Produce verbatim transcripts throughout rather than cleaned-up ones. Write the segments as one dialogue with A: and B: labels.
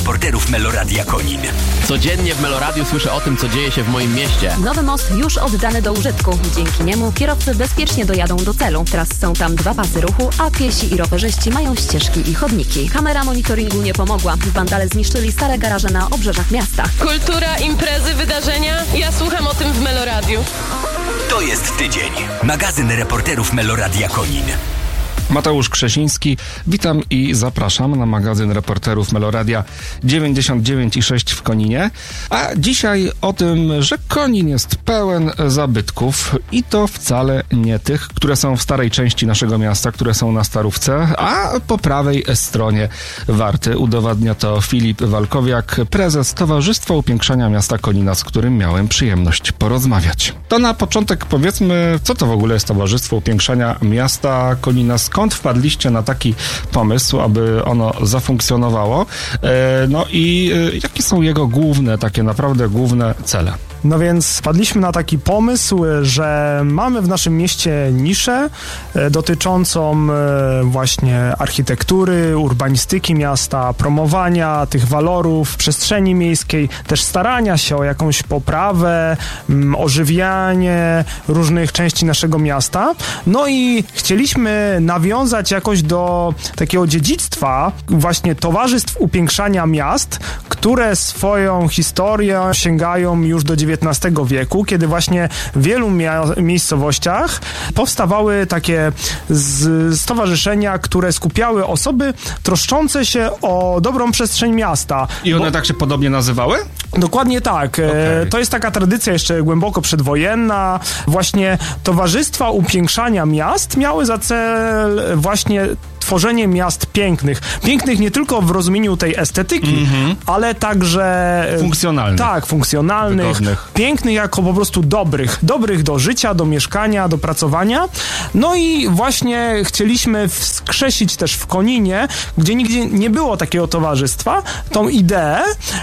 A: reporterów Meloradia Konin.
B: Codziennie w Meloradiu słyszę o tym, co dzieje się w moim mieście.
C: Nowy most już oddany do użytku. Dzięki niemu kierowcy bezpiecznie dojadą do celu. Teraz są tam dwa pasy ruchu, a piesi i rowerzyści mają ścieżki i chodniki. Kamera monitoringu nie pomogła. Wandale zniszczyli stare garaże na obrzeżach miasta.
D: Kultura, imprezy, wydarzenia. Ja słucham o tym w Meloradiu.
A: To jest tydzień. Magazyn reporterów Meloradia Konin.
E: Mateusz Krzesiński, witam i zapraszam na magazyn reporterów Meloradia dziewięćdziesiąt dziewięć i sześć w Koninie. A dzisiaj o tym, że Konin jest pełen zabytków i to wcale nie tych, które są w starej części naszego miasta, które są na Starówce, a po prawej stronie Warty. Udowadnia to Filip Walkowiak, prezes Towarzystwa Upiększania Miasta Konina, z którym miałem przyjemność porozmawiać. To na początek powiedzmy, co to w ogóle jest Towarzystwo Upiększania Miasta Konina. Skąd wpadliście na taki pomysł, aby ono zafunkcjonowało? No i jakie są jego główne, takie naprawdę główne cele?
F: No więc wpadliśmy na taki pomysł, że mamy w naszym mieście niszę dotyczącą właśnie architektury, urbanistyki miasta, promowania tych walorów przestrzeni miejskiej, też starania się o jakąś poprawę, ożywianie różnych części naszego miasta. No i chcieliśmy nawiązać jakoś do takiego dziedzictwa właśnie towarzystw upiększania miast, które swoją historię sięgają już do dziewiętnastego wieku, kiedy właśnie w wielu mia- miejscowościach powstawały takie z- stowarzyszenia, które skupiały osoby troszczące się o dobrą przestrzeń miasta.
E: I one
F: Bo...
E: tak się podobnie nazywały?
F: Dokładnie tak. Okay. To jest taka tradycja jeszcze głęboko przedwojenna. Właśnie towarzystwa upiększania miast miały za cel właśnie tworzenie miast pięknych. Pięknych nie tylko w rozumieniu tej estetyki, mm-hmm. ale także...
E: Funkcjonalnych.
F: Tak, funkcjonalnych. Wygodnych. Pięknych jako po prostu dobrych. Dobrych do życia, do mieszkania, do pracowania. No i właśnie chcieliśmy wskrzesić też w Koninie, gdzie nigdzie nie było takiego towarzystwa, tą ideę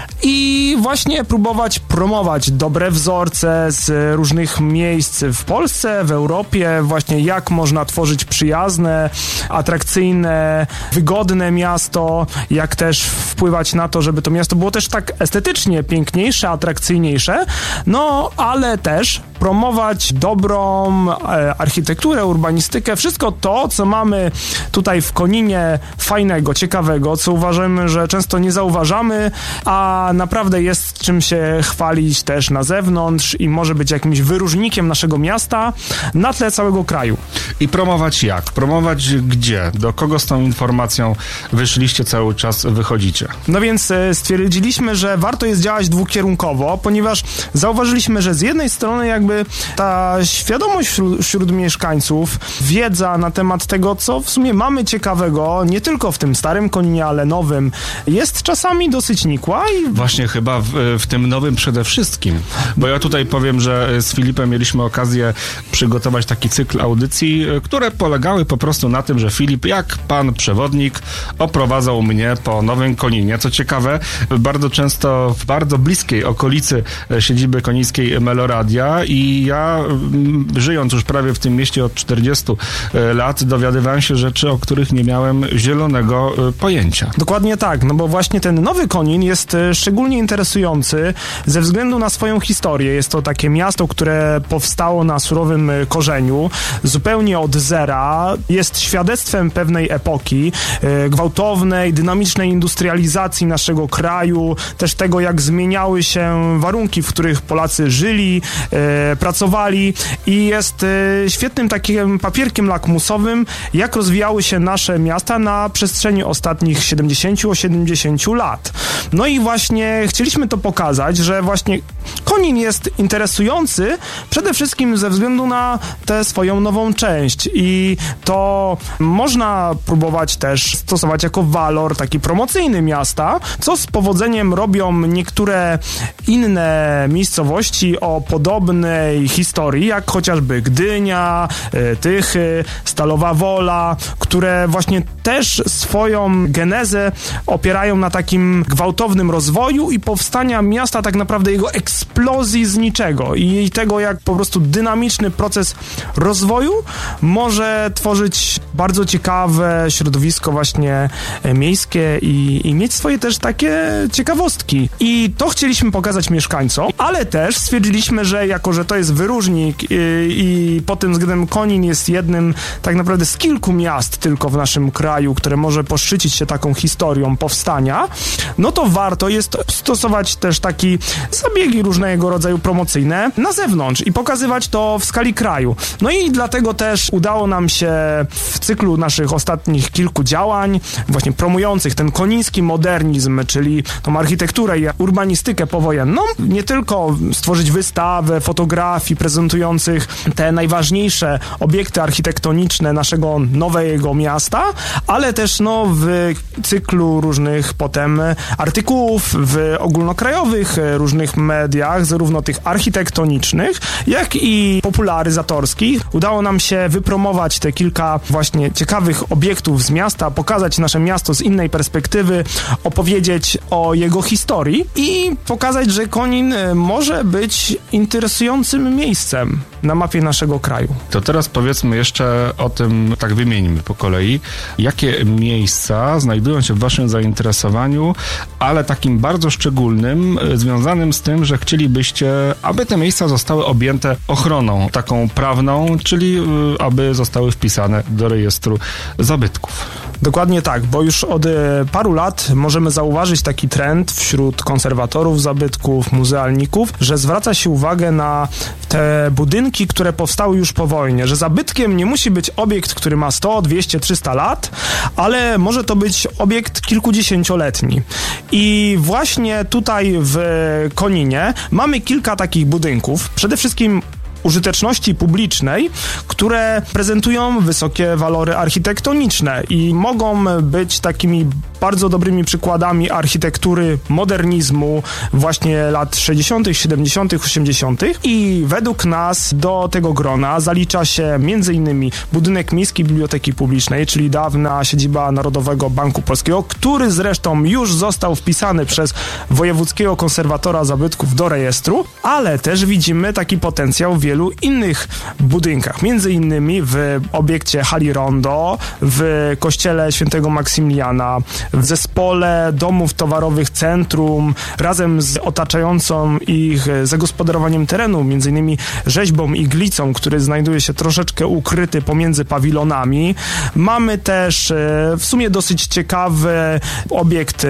F: i właśnie próbować promować dobre wzorce z różnych miejsc w Polsce, w Europie, właśnie jak można tworzyć przyjazne, atrakcyjne, wygodne miasto, jak też wpływać na to, żeby to miasto było też tak estetycznie piękniejsze, atrakcyjniejsze, no ale też promować dobrą e, architekturę, urbanistykę, wszystko to, co mamy tutaj w Koninie fajnego, ciekawego, co uważamy, że często nie zauważamy, a naprawdę jest czym się chwalić też na zewnątrz i może być jakimś wyróżnikiem naszego miasta na tle całego kraju.
E: I promować jak? Promować gdzie? Do kogo z tą informacją wyszliście, cały czas wychodzicie?
F: No więc e, stwierdziliśmy, że warto jest działać dwukierunkowo, ponieważ zauważyliśmy, że z jednej strony jakby ta świadomość wśród, wśród mieszkańców, wiedza na temat tego, co w sumie mamy ciekawego, nie tylko w tym starym Koninie, ale nowym, jest czasami dosyć nikła. I...
E: Właśnie chyba w, w tym nowym przede wszystkim. Bo ja tutaj powiem, że z Filipem mieliśmy okazję przygotować taki cykl audycji, które polegały po prostu na tym, że Filip, jak pan przewodnik, oprowadzał mnie po Nowym Koninie. Co ciekawe, bardzo często w bardzo bliskiej okolicy siedziby konińskiej Meloradia i ja, żyjąc już prawie w tym mieście od czterdziestu lat, dowiadywałem się rzeczy, o których nie miałem zielonego pojęcia.
F: Dokładnie tak, no bo właśnie ten Nowy Konin jest szczególnie interesujący ze względu na swoją historię. Jest to takie miasto, które powstało na surowym korzeniu, zupełnie od zera. Jest świadectwem pewnej epoki, e, gwałtownej, dynamicznej industrializacji naszego kraju, też tego, jak zmieniały się warunki, w których Polacy żyli, e, pracowali i jest e, świetnym takim papierkiem lakmusowym, jak rozwijały się nasze miasta na przestrzeni ostatnich siedemdziesięciu osiemdziesięciu lat. No i właśnie chcieliśmy to pokazać, że właśnie Konin jest interesujący przede wszystkim ze względu na tę swoją nową część i to można próbować też stosować jako walor taki promocyjny miasta, co z powodzeniem robią niektóre inne miejscowości o podobnej historii, jak chociażby Gdynia, Tychy, Stalowa Wola, które właśnie też swoją genezę opierają na takim gwałtownym gwałtownym rozwoju i powstania miasta, tak naprawdę jego eksplozji z niczego i tego, jak po prostu dynamiczny proces rozwoju może tworzyć bardzo ciekawe środowisko właśnie miejskie i, i mieć swoje też takie ciekawostki. I to chcieliśmy pokazać mieszkańcom, ale też stwierdziliśmy, że jako, że to jest wyróżnik i, i pod tym względem Konin jest jednym tak naprawdę z kilku miast tylko w naszym kraju, które może poszczycić się taką historią powstania, no to warto jest stosować też taki zabiegi różnego rodzaju promocyjne na zewnątrz i pokazywać to w skali kraju. No i dlatego też udało nam się w cyklu naszych ostatnich kilku działań, właśnie promujących ten koniński modernizm, czyli tą architekturę i urbanistykę powojenną, nie tylko stworzyć wystawę fotografii prezentujących te najważniejsze obiekty architektoniczne naszego nowego miasta, ale też no, w cyklu różnych potem artykułów w ogólnokrajowych różnych mediach, zarówno tych architektonicznych, jak i popularyzatorskich. Udało nam się wypromować te kilka właśnie ciekawych obiektów z miasta, pokazać nasze miasto z innej perspektywy, opowiedzieć o jego historii i pokazać, że Konin może być interesującym miejscem na mapie naszego kraju.
E: To teraz powiedzmy jeszcze o tym, tak wymieńmy po kolei, jakie miejsca znajdują się w waszym zainteresowaniu, ale takim bardzo szczególnym, związanym z tym, że chcielibyście, aby te miejsca zostały objęte ochroną taką prawną, czyli aby zostały wpisane do rejestru zabytków.
F: Dokładnie tak, bo już od paru lat możemy zauważyć taki trend wśród konserwatorów zabytków, muzealników, że zwraca się uwagę na te budynki, które powstały już po wojnie, że zabytkiem nie musi być obiekt, który ma sto, dwieście, trzysta lat, ale może to być obiekt kilkudziesięcioletni. I właśnie tutaj w Koninie mamy kilka takich budynków, przede wszystkim użyteczności publicznej, które prezentują wysokie walory architektoniczne i mogą być takimi bardzo dobrymi przykładami architektury modernizmu właśnie lat sześćdziesiątych, siedemdziesiątych, osiemdziesiątych i według nas do tego grona zalicza się między innymi budynek Miejskiej Biblioteki Publicznej, czyli dawna siedziba Narodowego Banku Polskiego, który zresztą już został wpisany przez Wojewódzkiego Konserwatora Zabytków do rejestru, ale też widzimy taki potencjał w wielu innych budynkach, między innymi w obiekcie Hali Rondo, w kościele Świętego Maksymiliana, w zespole domów towarowych Centrum, razem z otaczającą ich zagospodarowaniem terenu, między innymi rzeźbą iglicą, który znajduje się troszeczkę ukryty pomiędzy pawilonami. Mamy też w sumie dosyć ciekawy obiekt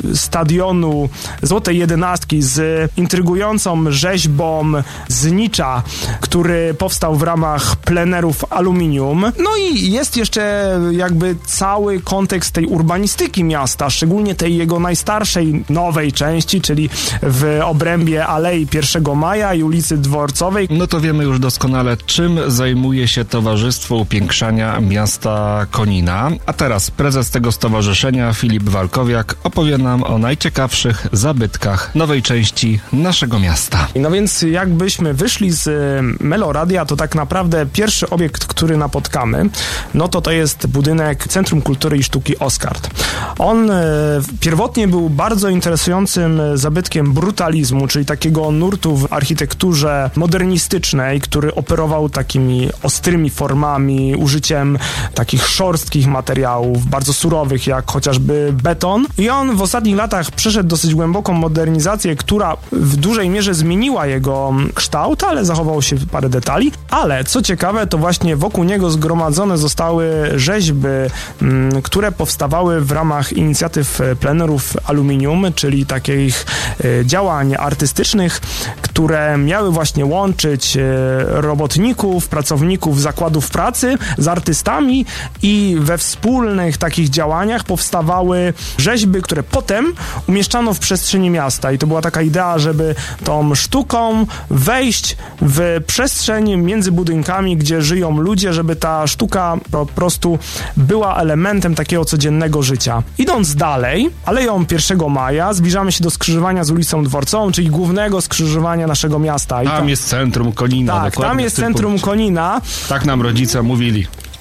F: stadionu Złotej Jedenastki z intrygującą rzeźbą znicza, który powstał w ramach plenerów aluminium. No i jest jeszcze jakby cały kontekst tej urbanistyki miasta, szczególnie tej jego najstarszej, nowej części, czyli w obrębie Alei pierwszego Maja i ulicy Dworcowej.
E: No to wiemy już doskonale, czym zajmuje się Towarzystwo Upiększania Miasta Konina. A teraz prezes tego stowarzyszenia, Filip Walkowiak, opowie nam o najciekawszych zabytkach nowej części naszego miasta.
F: No więc jakbyśmy wyszli z Meloradia, to tak naprawdę pierwszy obiekt, który napotkamy, no to to jest budynek Centrum Kultury i Sztuki Oskard. On e, pierwotnie był bardzo interesującym zabytkiem brutalizmu, czyli takiego nurtu w architekturze modernistycznej, który operował takimi ostrymi formami, użyciem takich szorstkich materiałów, bardzo surowych, jak chociażby beton. I on w ostatnich latach przeszedł dosyć głęboką modernizację, która w dużej mierze zmieniła jego kształt, ale zachował się parę detali. Ale co ciekawe, to właśnie wokół niego zgromadzone zostały rzeźby, m, które powstawały w ramach inicjatyw plenerów aluminium, czyli takich e, działań artystycznych, które miały właśnie łączyć e, robotników, pracowników zakładów pracy z artystami i we wspólnych takich działaniach powstawały rzeźby, które potem umieszczano w przestrzeni miasta i to była taka idea, żeby tą sztuką wejść w przestrzeń między budynkami, gdzie żyją ludzie, żeby ta sztuka po prostu była elementem takiego codziennego życia. Idąc dalej, Aleją pierwszego Maja zbliżamy się do skrzyżowania z ulicą Dworcową, czyli głównego skrzyżowania naszego miasta. I
E: tam, tam jest centrum Konina.
F: Tak, tam jest centrum Konina.
E: Tak nam rodzice mówili.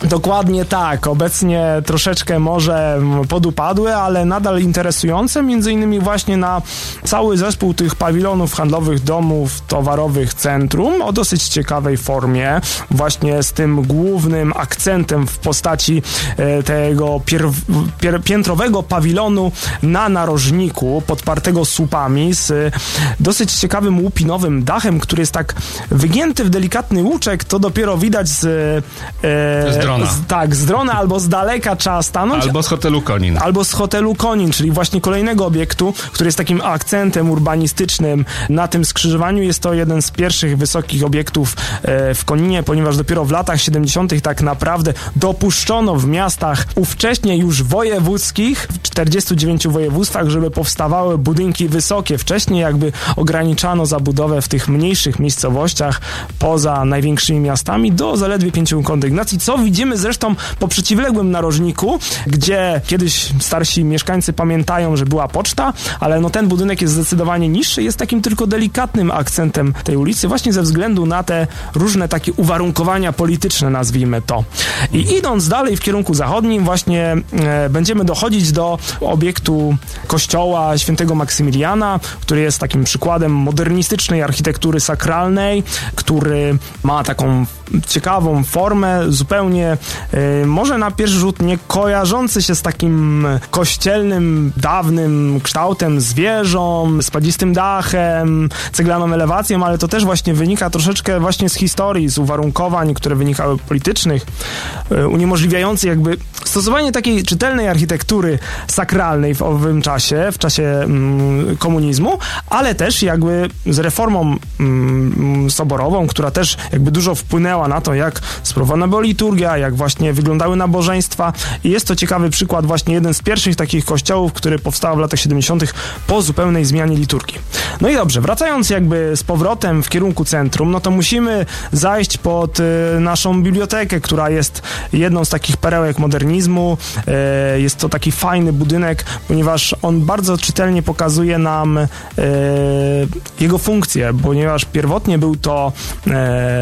F: Dokładnie tak. Obecnie troszeczkę może podupadłe, ale nadal interesujące, między innymi właśnie na cały zespół tych pawilonów handlowych, domów towarowych, centrum o dosyć ciekawej formie, właśnie z tym głównym akcentem w postaci e, tego pier- pier- piętrowego pawilonu na narożniku, podpartego słupami, z e, dosyć ciekawym łupinowym dachem, który jest tak wygięty w delikatny łuczek, to dopiero widać z... E,
E: z drona.
F: Z, tak, z drona albo z daleka trzeba stanąć.
E: Albo z hotelu Konin.
F: Albo z hotelu Konin, czyli właśnie kolejnego obiektu, który jest takim akcentem urbanistycznym na tym skrzyżowaniu. Jest to jeden z pierwszych wysokich obiektów e, w Koninie, ponieważ dopiero w latach siedemdziesiątych tak naprawdę dopuszczono w miastach ówcześnie już wojewódzkich, w czterdziestu dziewięciu województwach, żeby powstawały budynki wysokie. Wcześniej jakby ograniczano zabudowę w tych mniejszych miejscowościach poza największymi miastami do zaledwie pięciu kondygnacji, co widzimy zresztą po przeciwległym narożniku, gdzie kiedyś starsi mieszkańcy pamiętają, że była poczta, ale no ten budynek jest zdecydowanie niższy, jest takim tylko delikatnym akcentem tej ulicy, właśnie ze względu na te różne takie uwarunkowania polityczne, nazwijmy to. I idąc dalej w kierunku zachodnim, właśnie e, będziemy dochodzić do obiektu kościoła świętego Maksymiliana, który jest takim przykładem modernistycznej architektury sakralnej, który ma taką ciekawą formę, zupełnie y, może na pierwszy rzut nie kojarzący się z takim kościelnym, dawnym kształtem, z wieżą, spadzistym dachem, ceglaną elewacją, ale to też właśnie wynika troszeczkę właśnie z historii, z uwarunkowań, które wynikały politycznych, y, uniemożliwiających jakby stosowanie takiej czytelnej architektury sakralnej w owym czasie, w czasie mm, komunizmu, ale też jakby z reformą mm, soborową, która też jakby dużo wpłynęła na to, jak sprawowana była liturgia, jak właśnie wyglądały nabożeństwa i jest to ciekawy przykład, właśnie jeden z pierwszych takich kościołów, który powstał w latach siedemdziesiątych po zupełnej zmianie liturgii. No i dobrze, wracając jakby z powrotem w kierunku centrum, no to musimy zajść pod y, naszą bibliotekę, która jest jedną z takich perełek modernizmu. Y, jest to taki fajny budynek, ponieważ on bardzo czytelnie pokazuje nam y, jego funkcję, ponieważ pierwotnie był to y,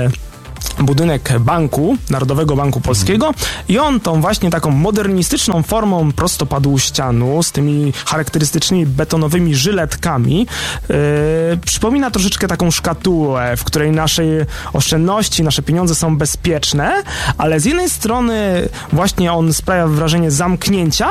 F: budynek banku, Narodowego Banku Polskiego i on tą właśnie taką modernistyczną formą prostopadłuścianu z tymi charakterystycznymi betonowymi żyletkami yy, przypomina troszeczkę taką szkatułę, w której nasze oszczędności, nasze pieniądze są bezpieczne, ale z jednej strony właśnie on sprawia wrażenie zamknięcia,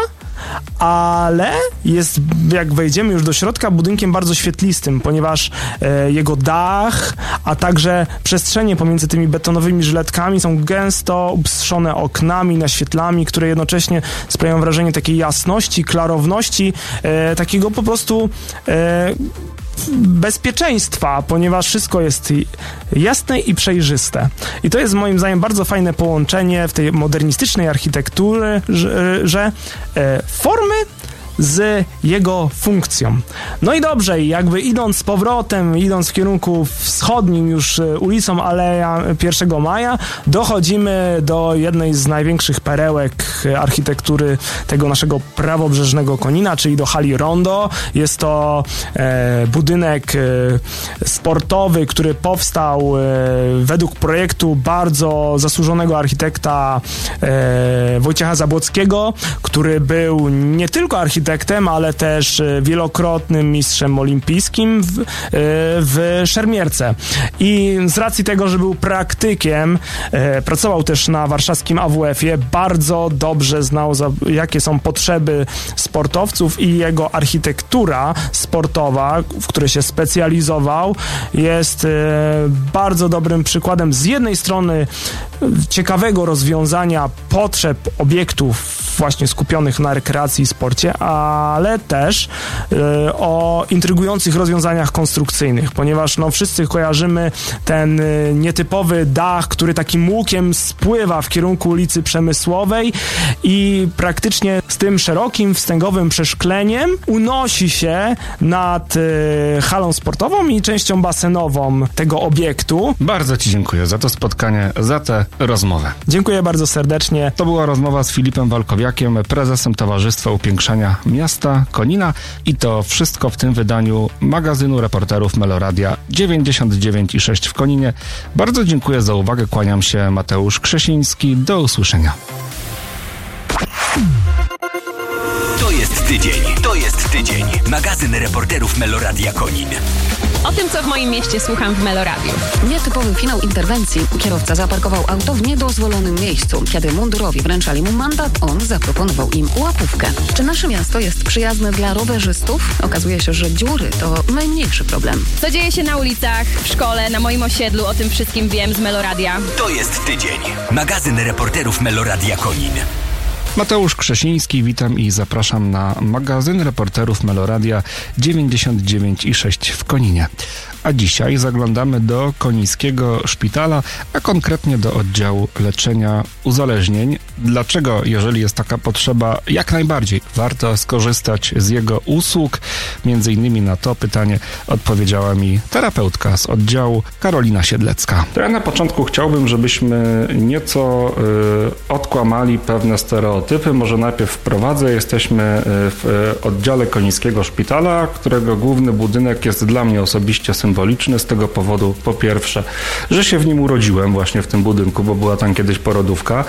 F: ale jest, jak wejdziemy już do środka, budynkiem bardzo świetlistym, ponieważ e, jego dach, a także przestrzenie pomiędzy tymi betonowymi żyletkami są gęsto upstrzone oknami, naświetlami, które jednocześnie sprawiają wrażenie takiej jasności, klarowności, e, takiego po prostu e, bezpieczeństwa, ponieważ wszystko jest jasne i przejrzyste. I to jest moim zdaniem bardzo fajne połączenie w tej modernistycznej architektury, że, że e, formy z jego funkcją. No i dobrze, jakby idąc z powrotem, idąc w kierunku wschodnim już ulicą Aleja pierwszego maja, dochodzimy do jednej z największych perełek architektury tego naszego prawobrzeżnego Konina, czyli do hali Rondo. Jest to e, budynek e, sportowy, który powstał e, według projektu bardzo zasłużonego architekta e, Wojciecha Zabłockiego, który był nie tylko architektem, ale też wielokrotnym mistrzem olimpijskim w, w szermierce. I z racji tego, że był praktykiem, pracował też na warszawskim A W F-ie, bardzo dobrze znał, jakie są potrzeby sportowców i jego architektura sportowa, w której się specjalizował, jest bardzo dobrym przykładem z jednej strony ciekawego rozwiązania potrzeb obiektów właśnie skupionych na rekreacji i sporcie, ale też y, o intrygujących rozwiązaniach konstrukcyjnych, ponieważ no, wszyscy kojarzymy ten y, nietypowy dach, który takim łukiem spływa w kierunku ulicy Przemysłowej i praktycznie z tym szerokim, wstęgowym przeszkleniem unosi się nad y, halą sportową i częścią basenową tego obiektu.
E: Bardzo Ci dziękuję za to spotkanie, za tę rozmowę.
F: Dziękuję bardzo serdecznie.
E: To była rozmowa z Filipem Walkowiakiem, Jóźwiakiem, prezesem Towarzystwa Upiększania Miasta Konina. I to wszystko w tym wydaniu magazynu reporterów Meloradia dziewięćdziesiąt dziewięć i sześć w Koninie. Bardzo dziękuję za uwagę, kłaniam się, Mateusz Krzesiński. Do usłyszenia.
A: To jest tydzień, to jest tydzień. Magazyn reporterów Meloradia Konin.
D: O tym, co w moim mieście słucham w Meloradiu.
C: Nietypowy finał interwencji. Kierowca zaparkował auto w niedozwolonym miejscu. Kiedy mundurowi wręczali mu mandat, on zaproponował im łapówkę. Czy nasze miasto jest przyjazne dla rowerzystów? Okazuje się, że dziury to najmniejszy problem.
D: Co dzieje się na ulicach, w szkole, na moim osiedlu, o tym wszystkim wiem z Meloradia.
A: To jest tydzień. Magazyn reporterów Meloradia Konin.
E: Mateusz Krzesiński, witam i zapraszam na magazyn reporterów Meloradia dziewięćdziesiąt dziewięć i sześć w Koninie. A dzisiaj zaglądamy do Konińskiego Szpitala, a konkretnie do oddziału leczenia uzależnień. Dlaczego, jeżeli jest taka potrzeba, jak najbardziej warto skorzystać z jego usług? Między innymi na to pytanie odpowiedziała mi terapeutka z oddziału, Karolina Siedlecka. To ja na początku chciałbym, żebyśmy nieco y, odkłamali pewne stereotypy. Może najpierw wprowadzę. Jesteśmy w oddziale Konińskiego Szpitala, którego główny budynek jest dla mnie osobiście symboliczny z tego powodu, po pierwsze, że się w nim urodziłem właśnie w tym budynku, bo była tam kiedyś porodówka,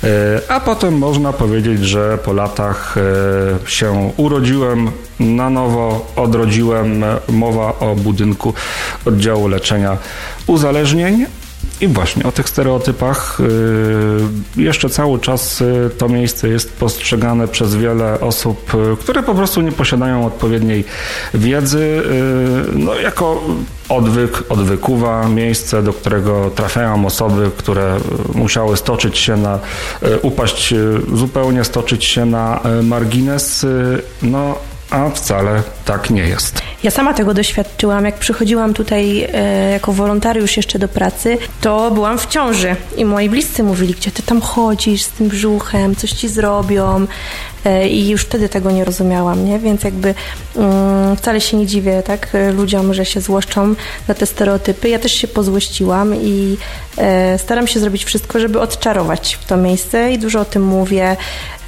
E: a potem można powiedzieć, że po latach się urodziłem na nowo, odrodziłem. Mowa o budynku oddziału leczenia uzależnień. I właśnie o tych stereotypach yy, jeszcze cały czas yy, to miejsce jest postrzegane przez wiele osób, yy, które po prostu nie posiadają odpowiedniej wiedzy, yy, no jako odwyk, odwykuwa, miejsce, do którego trafiają osoby, które musiały stoczyć się na, yy, upaść yy, zupełnie, stoczyć się na yy, margines, yy, no a wcale tak nie jest.
G: Ja sama tego doświadczyłam. Jak przychodziłam tutaj e, jako wolontariusz jeszcze do pracy, to byłam w ciąży i moi bliscy mówili, gdzie ty tam chodzisz z tym brzuchem, coś ci zrobią. E, I już wtedy tego nie rozumiałam, nie? Więc jakby mm, wcale się nie dziwię, tak, ludziom, że się złoszczą na te stereotypy. Ja też się pozłościłam i e, staram się zrobić wszystko, żeby odczarować to miejsce i dużo o tym mówię.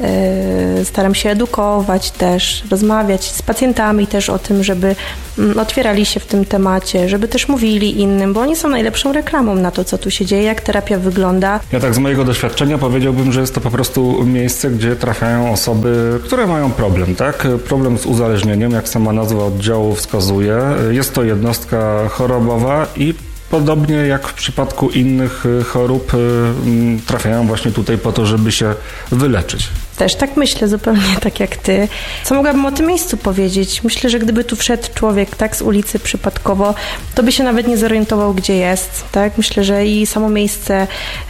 G: E, staram się edukować też, rozmawiać z pacjentami też o tym, żeby mm, otwierali się w tym temacie, żeby też mówili innym, bo oni są najlepszą reklamą na to, co tu się dzieje, jak terapia wygląda.
E: Ja tak z mojego doświadczenia powiedziałbym, że jest to po prostu miejsce, gdzie trafiają osoby, które mają problem, tak? Problem z uzależnieniem, jak sama nazwa oddziału wskazuje. Jest to jednostka chorobowa i podobnie jak w przypadku innych chorób trafiają właśnie tutaj po to, żeby się wyleczyć.
G: Też tak myślę, zupełnie tak jak ty. Co mogłabym o tym miejscu powiedzieć? Myślę, że gdyby tu wszedł człowiek tak z ulicy przypadkowo, to by się nawet nie zorientował, gdzie jest. Tak? Myślę, że i samo miejsce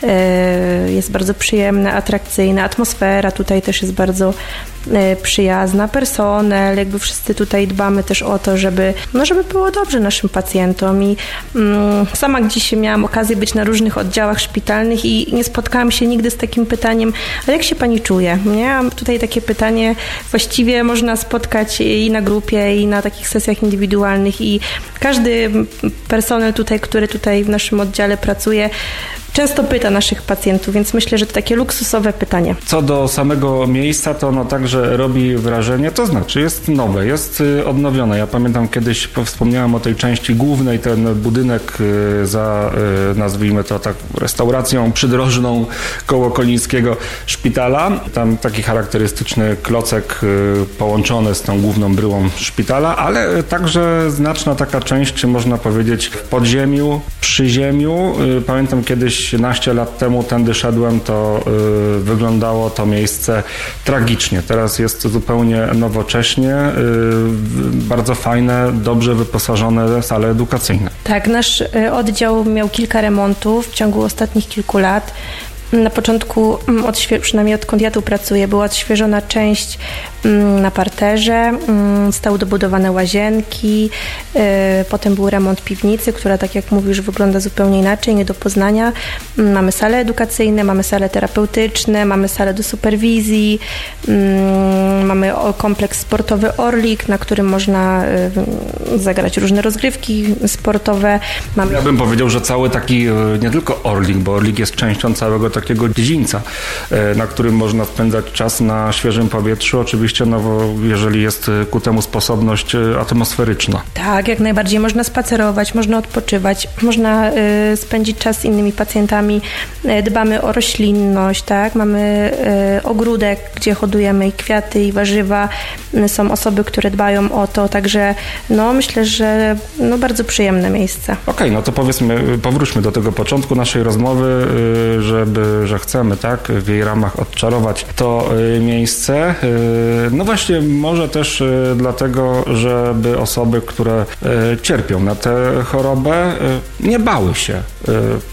G: y, jest bardzo przyjemne, atrakcyjne. Atmosfera tutaj też jest bardzo y, przyjazna. Personel, jakby wszyscy tutaj dbamy też o to, żeby, no, żeby było dobrze naszym pacjentom. I y, sama gdzieś miałam okazję być na różnych oddziałach szpitalnych i nie spotkałam się nigdy z takim pytaniem, a jak się pani czuje? Nie? Mam tutaj takie pytanie właściwie można spotkać i na grupie, i na takich sesjach indywidualnych i każdy personel tutaj, który tutaj w naszym oddziale pracuje, często pyta naszych pacjentów, więc myślę, że to takie luksusowe pytanie.
E: Co do samego miejsca, to ono także robi wrażenie, to znaczy jest nowe, jest odnowione. Ja pamiętam kiedyś, wspomniałem o tej części głównej, ten budynek za, nazwijmy to tak, restauracją przydrożną koło Konińskiego Szpitala. Tam taki charakterystyczny klocek połączony z tą główną bryłą szpitala, ale także znaczna taka część, można powiedzieć, w podziemiu, przy ziemiu. Pamiętam kiedyś naście lat temu tędy szedłem, to y, wyglądało to miejsce tragicznie. Teraz jest zupełnie nowocześnie, y, bardzo fajne, dobrze wyposażone sale edukacyjne.
G: Tak, nasz y, oddział miał kilka remontów w ciągu ostatnich kilku lat. Na początku, odświe- przynajmniej odkąd ja tu pracuję, była odświeżona część na parterze, stały dobudowane łazienki, potem był remont piwnicy, która, tak jak mówisz, wygląda zupełnie inaczej, nie do poznania. Mamy sale edukacyjne, mamy sale terapeutyczne, mamy salę do superwizji, mamy kompleks sportowy Orlik, na którym można zagrać różne rozgrywki sportowe. Mamy...
E: Ja bym powiedział, że cały taki, nie tylko Orlik, bo Orlik jest częścią całego takiego dziedzińca, na którym można spędzać czas na świeżym powietrzu. Oczywiście, no bo jeżeli jest ku temu sposobność atmosferyczna.
G: Tak, jak najbardziej. Można spacerować, można odpoczywać, można y, spędzić czas z innymi pacjentami. Y, dbamy o roślinność, tak? Mamy y, ogródek, gdzie hodujemy i kwiaty, i warzywa. Y, są osoby, które dbają o to, także no myślę, że no, bardzo przyjemne miejsce.
E: Okej, okay, no to powiedzmy, powróćmy do tego początku naszej rozmowy, y, żeby, że chcemy, tak, w jej ramach odczarować to y, miejsce. Y, no właśnie, może też y, dlatego, żeby osoby, które y, cierpią na tę chorobę, y, nie bały się y, y,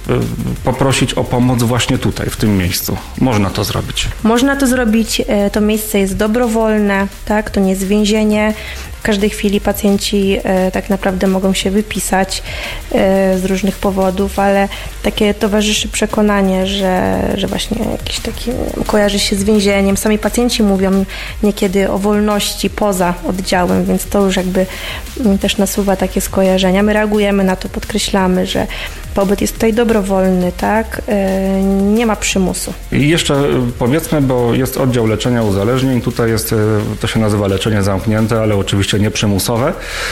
E: poprosić o pomoc właśnie tutaj, w tym miejscu. Można to zrobić.
G: Można to zrobić. Y, to miejsce jest dobrowolne, tak, to nie jest więzienie. W każdej chwili pacjenci e, tak naprawdę mogą się wypisać e, z różnych powodów, ale takie towarzyszy przekonanie, że, że właśnie jakiś taki kojarzy się z więzieniem. Sami pacjenci mówią niekiedy o wolności poza oddziałem, więc to już jakby m, też nasuwa takie skojarzenia. My reagujemy na to, podkreślamy, że pobyt jest tutaj dobrowolny, tak? E, nie ma przymusu.
E: I jeszcze powiedzmy, bo jest oddział leczenia uzależnień, tutaj jest, to się nazywa leczenie zamknięte, ale oczywiście nie przymusowe.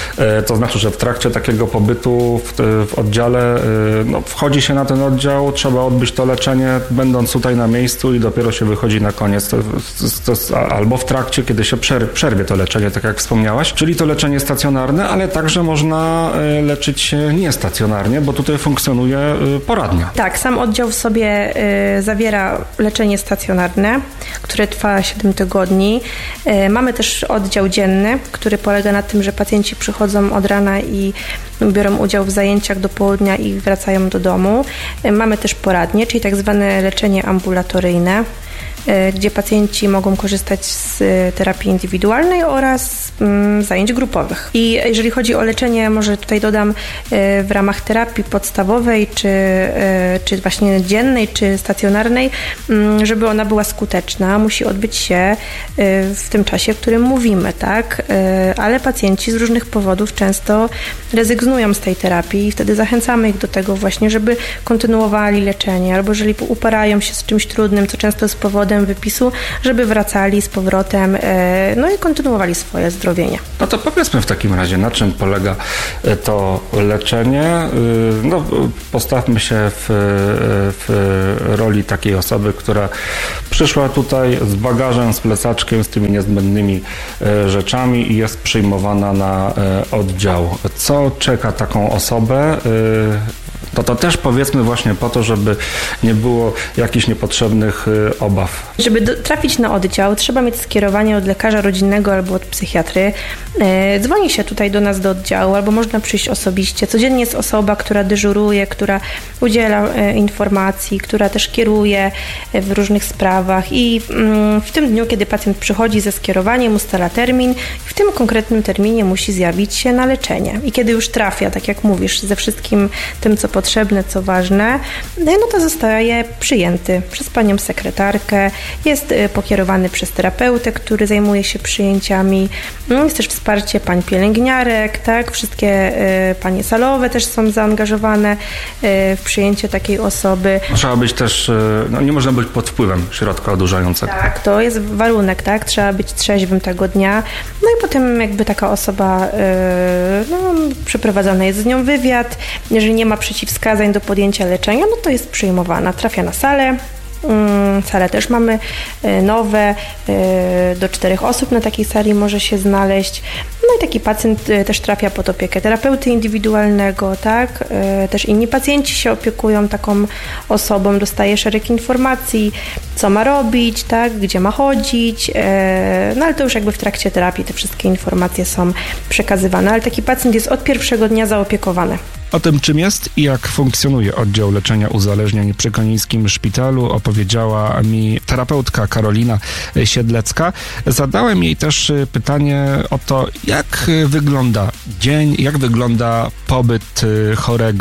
E: To znaczy, że w trakcie takiego pobytu w, w oddziale no, wchodzi się na ten oddział, trzeba odbyć to leczenie, będąc tutaj na miejscu i dopiero się wychodzi na koniec. To, to, to, albo w trakcie, kiedy się przer, przerwie to leczenie, tak jak wspomniałaś. Czyli to leczenie stacjonarne, ale także można leczyć się niestacjonarnie, bo tutaj funkcjonuje poradnia.
G: Tak, sam oddział w sobie y, zawiera leczenie stacjonarne, które trwa siedem tygodni. Y, mamy też oddział dzienny, który polega na tym, że pacjenci przychodzą od rana i biorą udział w zajęciach do południa i wracają do domu. Mamy też poradnie, czyli tak zwane leczenie ambulatoryjne, gdzie pacjenci mogą korzystać z terapii indywidualnej oraz zajęć grupowych. I jeżeli chodzi o leczenie, może tutaj dodam, w ramach terapii podstawowej, czy, czy właśnie dziennej, czy stacjonarnej, żeby ona była skuteczna, musi odbyć się w tym czasie, w którym mówimy, tak? Ale pacjenci z różnych powodów często rezygnują z tej terapii i wtedy zachęcamy ich do tego właśnie, żeby kontynuowali leczenie, albo jeżeli uparają się z czymś trudnym, co często jest powodem wypisu, żeby wracali z powrotem, no i kontynuowali swoje zdrowienie.
E: No to powiedzmy w takim razie, na czym polega to leczenie. No, postawmy się w, w roli takiej osoby, która przyszła tutaj z bagażem, z plecaczkiem, z tymi niezbędnymi rzeczami i jest przyjmowana na oddział. Co czeka taką osobę? To to też powiedzmy właśnie po to, żeby nie było jakichś niepotrzebnych obaw.
G: Żeby do, trafić na oddział, trzeba mieć skierowanie od lekarza rodzinnego albo od psychiatry. E, dzwoni się tutaj do nas do oddziału, albo można przyjść osobiście. Codziennie jest osoba, która dyżuruje, która udziela e, informacji, która też kieruje e, w różnych sprawach i mm, w tym dniu, kiedy pacjent przychodzi ze skierowaniem, ustala termin, w tym konkretnym terminie musi zjawić się na leczenie. I kiedy już trafia, tak jak mówisz, ze wszystkim tym, co potrzebne, co ważne, no to zostaje przyjęty przez panią sekretarkę, jest pokierowany przez terapeutę, który zajmuje się przyjęciami. Jest też wsparcie pań pielęgniarek, tak? Wszystkie y, panie salowe też są zaangażowane y, w przyjęcie takiej osoby.
E: Trzeba być też, no nie można być pod wpływem środka odurzającego.
G: Tak, to jest warunek, tak? Trzeba być trzeźwym tego dnia. No i potem jakby taka osoba, y, no, przeprowadzany jest z nią wywiad. Jeżeli nie ma przeciwwskazań do podjęcia leczenia, no to jest przyjmowana, trafia na salę. Sale też mamy nowe, do czterech osób na takiej sali może się znaleźć. No i taki pacjent też trafia pod opiekę terapeuty indywidualnego, tak? Też inni pacjenci się opiekują taką osobą, dostaje szereg informacji, co ma robić, tak? Gdzie ma chodzić, no ale to już jakby w trakcie terapii te wszystkie informacje są przekazywane, ale taki pacjent jest od pierwszego dnia zaopiekowany.
E: O tym, czym jest i jak funkcjonuje oddział leczenia uzależnień przy Konińskim Szpitalu, opowiedziała mi terapeutka Karolina Siedlecka. Zadałem jej też pytanie o to, jak wygląda dzień, jak wygląda pobyt chorego w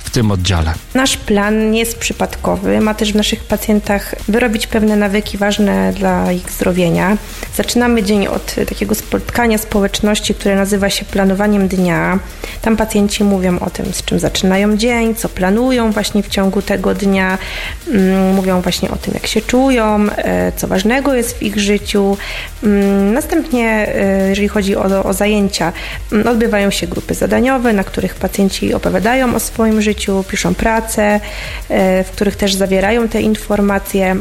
E: w tym oddziale?
G: Nasz plan nie jest przypadkowy. Ma też w naszych pacjentach wyrobić pewne nawyki ważne dla ich zdrowienia. Zaczynamy dzień od takiego spotkania społeczności, które nazywa się planowaniem dnia. Tam pacjenci mówią o tym, z czym zaczynają dzień, co planują właśnie w ciągu tego dnia. Mówią właśnie o tym, jak się czują, co ważnego jest w ich życiu. Następnie, jeżeli chodzi o, o zajęcia, odbywają się grupy zadaniowe, na których pacjenci opowiadają o swoim życiu, piszą prace, w których też zawierają te informacje.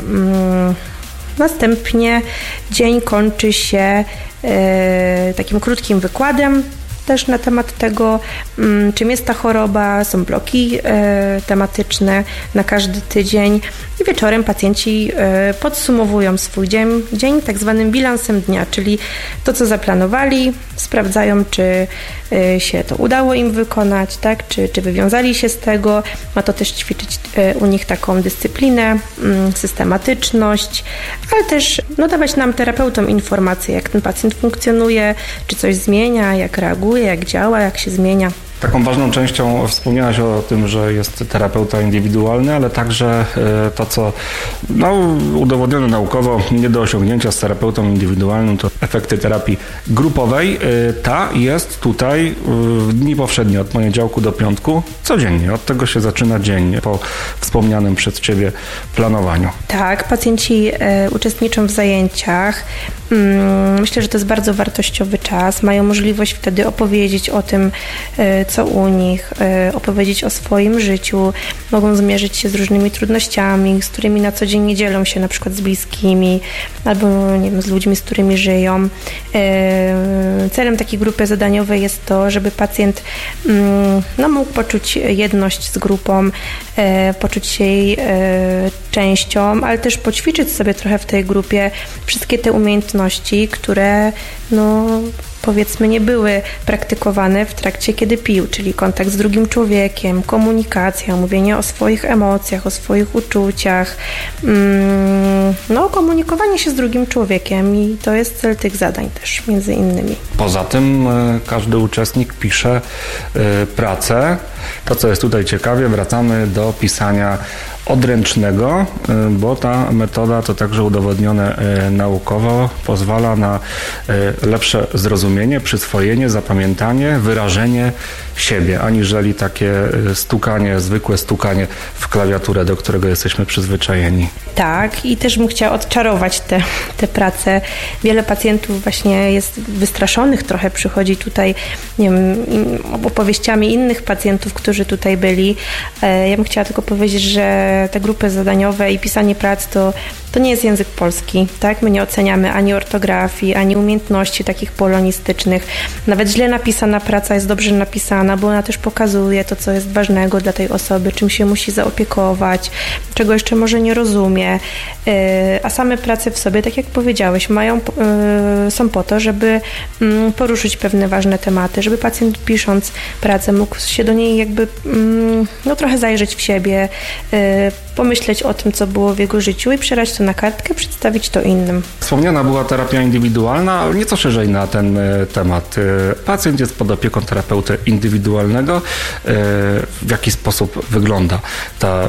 G: Następnie dzień kończy się takim krótkim wykładem też na temat tego, czym jest ta choroba. Są bloki e, tematyczne na każdy tydzień i wieczorem pacjenci e, podsumowują swój dzień, dzień tak zwanym bilansem dnia, czyli to, co zaplanowali, sprawdzają, czy e, się to udało im wykonać, tak? czy, czy wywiązali się z tego. Ma to też ćwiczyć e, u nich taką dyscyplinę, m, systematyczność, ale też no, dawać nam terapeutom informacje, jak ten pacjent funkcjonuje, czy coś zmienia, jak reaguje, jak działa, jak się zmienia.
E: Taką ważną częścią wspomniałaś o tym, że jest terapeuta indywidualny, ale także to, co no, udowodnione naukowo, nie do osiągnięcia z terapeutą indywidualnym, to efekty terapii grupowej. Ta jest tutaj w dni powszednie, od poniedziałku do piątku, codziennie. Od tego się zaczyna dzień po wspomnianym przez Ciebie planowaniu.
G: Tak, pacjenci e, uczestniczą w zajęciach. Mm, myślę, że to jest bardzo wartościowy czas. Mają możliwość wtedy opowiedzieć o tym, e, co u nich, e, opowiedzieć o swoim życiu. Mogą zmierzyć się z różnymi trudnościami, z którymi na co dzień nie dzielą się, na przykład z bliskimi, albo nie wiem, z ludźmi, z którymi żyją. E, celem takiej grupy zadaniowej jest to, żeby pacjent mm, no, mógł poczuć jedność z grupą, e, poczuć się jej e, częścią, ale też poćwiczyć sobie trochę w tej grupie wszystkie te umiejętności, które no, powiedzmy nie były praktykowane w trakcie, kiedy pił, czyli kontakt z drugim człowiekiem, komunikacja, mówienie o swoich emocjach, o swoich uczuciach, no komunikowanie się z drugim człowiekiem i to jest cel tych zadań też, między innymi.
E: Poza tym każdy uczestnik pisze pracę. To, co jest tutaj ciekawie, wracamy do pisania odręcznego, bo ta metoda to także udowodnione naukowo pozwala na lepsze zrozumienie, przyswojenie, zapamiętanie, wyrażenie siebie, aniżeli takie stukanie, zwykłe stukanie w klawiaturę, do którego jesteśmy przyzwyczajeni.
G: Tak, i też bym chciała odczarować te, te prace. Wiele pacjentów właśnie jest wystraszonych trochę, przychodzi tutaj, nie wiem, opowieściami innych pacjentów, którzy tutaj byli. Ja bym chciała tylko powiedzieć, że te grupy zadaniowe i pisanie prac to, to nie jest język polski, tak? My nie oceniamy ani ortografii, ani umiejętności takich polonistycznych. Nawet źle napisana praca jest dobrze napisana, bo ona też pokazuje to, co jest ważnego dla tej osoby, czym się musi zaopiekować, czego jeszcze może nie rozumie. A same prace w sobie, tak jak powiedziałeś, mają, są po to, żeby poruszyć pewne ważne tematy, żeby pacjent pisząc pracę mógł się do niej jakby no, trochę zajrzeć w siebie, pomyśleć o tym, co było w jego życiu i przelać to na kartkę, przedstawić to innym.
E: Wspomniana była terapia indywidualna, ale nieco szerzej na ten temat. Pacjent jest pod opieką terapeuty indywidualnego. W jaki sposób wygląda ta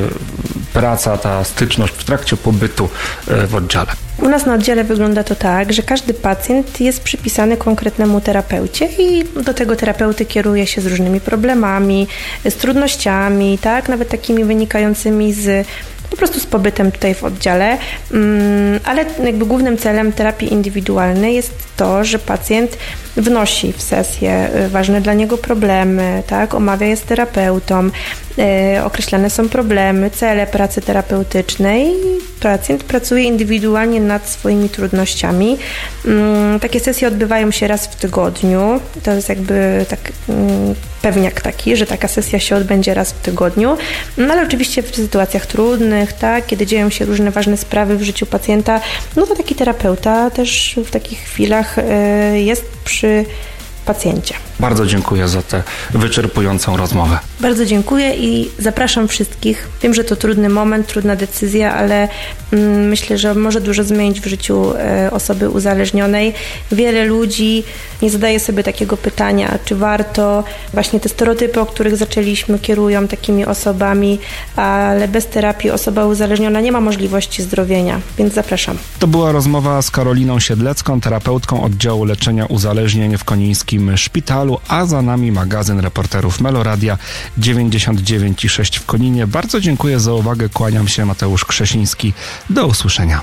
E: praca, ta styczność w trakcie pobytu w oddziale?
G: U nas na oddziale wygląda to tak, że każdy pacjent jest przypisany konkretnemu terapeucie i do tego terapeuty kieruje się z różnymi problemami, z trudnościami, tak, nawet takimi wynikającymi z po prostu z pobytem tutaj w oddziale, ale jakby głównym celem terapii indywidualnej jest to, że pacjent wnosi w sesję ważne dla niego problemy, tak, omawia je z terapeutą, e, określane są problemy, cele pracy terapeutycznej i pacjent pracuje indywidualnie nad swoimi trudnościami. Mm, takie sesje odbywają się raz w tygodniu, to jest jakby tak mm, pewniak taki, że taka sesja się odbędzie raz w tygodniu, no ale oczywiście w sytuacjach trudnych, tak, kiedy dzieją się różne ważne sprawy w życiu pacjenta, no to taki terapeuta też w takich chwilach e, jest przy pacjencie.
E: Bardzo dziękuję za tę wyczerpującą rozmowę.
G: Bardzo dziękuję i zapraszam wszystkich. Wiem, że to trudny moment, trudna decyzja, ale mm, myślę, że może dużo zmienić w życiu e, osoby uzależnionej. Wiele ludzi nie zadaje sobie takiego pytania, czy warto. Właśnie te stereotypy, o których zaczęliśmy, kierują takimi osobami, ale bez terapii osoba uzależniona nie ma możliwości zdrowienia, więc zapraszam.
E: To była rozmowa z Karoliną Siedlecką, terapeutką oddziału leczenia uzależnień w Konińskim Szpitalu, a za nami magazyn reporterów Meloradia dziewięćdziesiąt dziewięć i sześć w Koninie. Bardzo dziękuję za uwagę, kłaniam się, Mateusz Krzesiński. Do usłyszenia.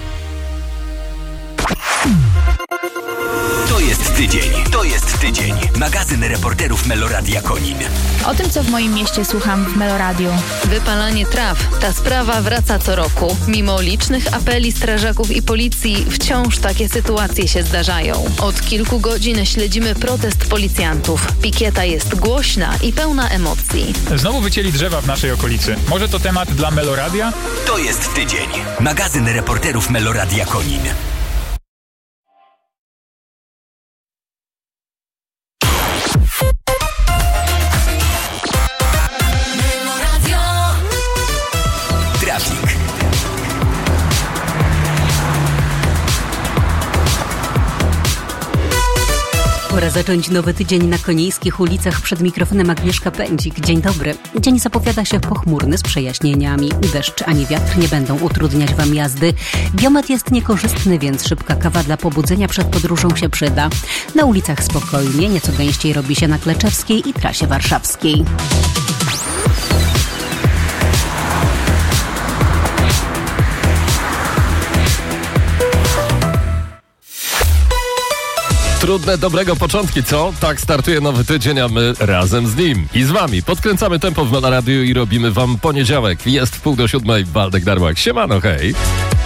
A: To jest tydzień, to jest tydzień. Magazyn reporterów Meloradia Konin.
D: O tym, co w moim mieście słucham w Meloradiu.
C: Wypalanie traw. Ta sprawa wraca co roku. Mimo licznych apeli strażaków i policji, wciąż takie sytuacje się zdarzają. Od kilku godzin śledzimy protest policjantów. Pikieta jest głośna i pełna emocji.
H: Znowu wycięli drzewa w naszej okolicy. Może to temat dla Meloradia?
A: To jest tydzień. Magazyn reporterów Meloradia Konin.
C: Pora zacząć nowy tydzień na konińskich ulicach. Przed mikrofonem Agnieszka Pędzik. Dzień dobry. Dzień zapowiada się pochmurny z przejaśnieniami. Deszcz ani wiatr nie będą utrudniać Wam jazdy. Biometr jest niekorzystny, więc szybka kawa dla pobudzenia przed podróżą się przyda. Na ulicach spokojnie, nieco gęściej robi się na Kleczewskiej i trasie warszawskiej.
I: Trudne, dobrego początki, co? Tak startuje nowy tydzień, a my razem z nim i z wami. Podkręcamy tempo w Meloradiu i robimy wam poniedziałek. Jest w pół do siódmej. Waldek Darłak. Siemano, hej.